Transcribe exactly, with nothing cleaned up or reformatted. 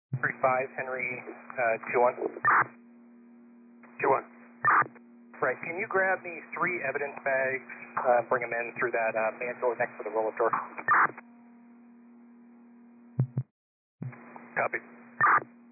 three five, Henry, uh, two one. two one. Right, can you grab me three evidence bags, uh, bring them in through that uh, man door next to the roll-up door? Copy.